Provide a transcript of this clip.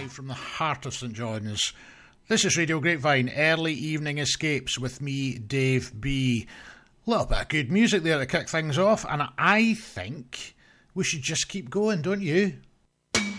live from the heart of St John's. This is Radio Grapevine, Early Evening Escapes with me, Dave B. A little bit of good music there to kick things off, and I think we should just keep going, don't you?